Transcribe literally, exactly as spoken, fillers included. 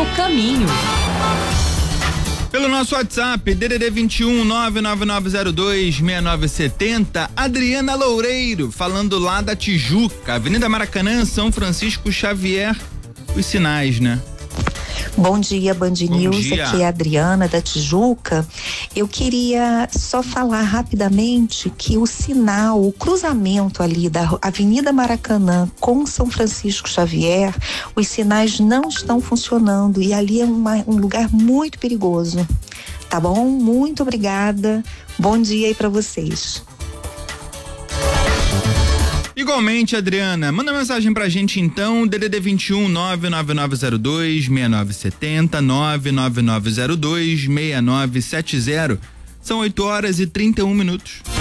seu caminho. Pelo nosso WhatsApp, D D D vinte e um, nove nove nove zero dois, seis nove sete zero, Adriana Loureiro, falando lá da Tijuca, Avenida Maracanã, São Francisco Xavier, os sinais, né? Bom dia, Band News, aqui é a Adriana da Tijuca. Eu queria só falar rapidamente que o sinal, o cruzamento ali da Avenida Maracanã com São Francisco Xavier, os sinais não estão funcionando e ali é uma, um lugar muito perigoso. Tá bom? Muito obrigada. Bom dia aí pra vocês. Igualmente, Adriana, manda mensagem pra gente então, D D D vinte e um, nove nove nove zero dois, seis nove sete zero, nove nove nove zero dois, seis nove sete zero. São oito horas e trinta e um minutos.